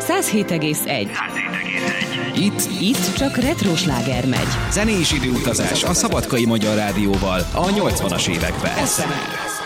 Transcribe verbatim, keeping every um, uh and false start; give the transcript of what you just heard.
száz hét egész egy. Itt, Itt csak retro sláger megy. zenés időutazás a Szabadkai Magyar Rádióval a nyolcvanas években. es em er